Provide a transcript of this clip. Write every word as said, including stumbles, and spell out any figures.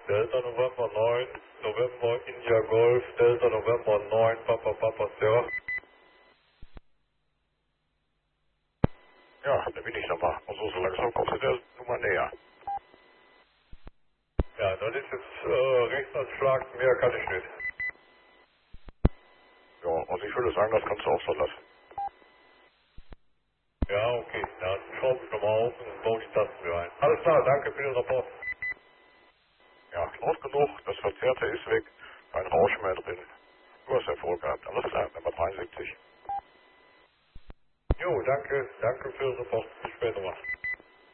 Delta November neun, November India Golf, Delta November neun, Papa Papa Sierra. Ja, da bin ich nochmal. Und so, so langsam kommst du der Nummer näher. Ja, das ist jetzt äh, Rechtsanschlag, mehr kann ich nicht. Ja, also ich würde sagen, das kannst du auch so lassen. Ja, okay, dann schraube ich nochmal auf und baue die Tasten wieder ein. Alles klar, danke für den Rapport. Ja, laut genug, das Verzerrte ist weg, kein Rauschen mehr drin. Du hast Erfolg gehabt. Alles klar, Nummer dreiundsiebzig. Jo, danke, danke für den Rapport. Bis später mal.